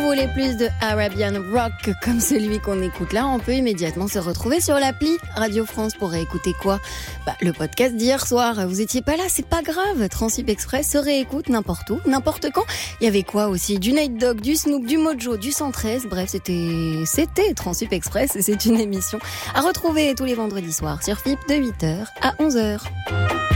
voulez plus de Arabian Rock comme celui qu'on écoute là, on peut immédiatement se retrouver sur l'appli Radio France pour réécouter quoi ? Le podcast d'hier soir. Vous étiez pas là, c'est pas grave. Transip Express se réécoute n'importe où, n'importe quand. Il y avait quoi aussi ? Du Nate Dogg, du Snoop, du Mojo, du 113. Bref, c'était Transip Express et c'est une émission à retrouver tous les vendredis soirs sur FIP de 8h à 11h.